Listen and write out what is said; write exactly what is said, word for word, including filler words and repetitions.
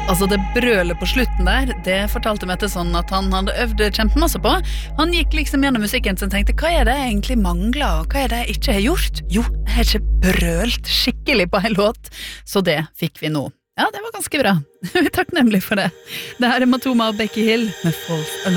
Altså det brølet på slutten der, det fortalte Mette sånn at han hadde øvd kjempemasse på. Han gikk liksom gjennom musikken og tenkte, hva er det jeg egentlig mangler, og hva er det jeg ikke har gjort? Jo, jeg har ikke brølt skikkelig på en låt, så det fikk vi nå. Ja, det var ganske bra. Vi er takknemlig for det. Det her er Matoma og Becky Hill med False Alarm.